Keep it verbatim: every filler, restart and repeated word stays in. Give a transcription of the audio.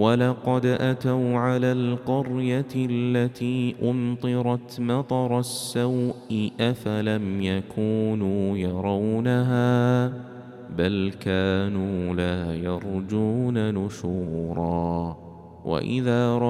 وَلَقَدْ أَتَوْا عَلَى الْقَرْيَةِ الَّتِي أُمْطِرَتْ مَطَرَ السَّوْءِ أَفَلَمْ يَكُونُوا يَرَوْنَهَا بَلْ كَانُوا لَا يَرْجُونَ نُشُورًا. وَإِذَا